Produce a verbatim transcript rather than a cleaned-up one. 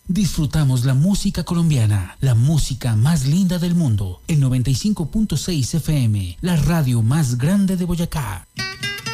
Disfrutamos la música colombiana, la música más linda del mundo. El noventa y cinco punto seis F M, la radio más grande de Boyacá.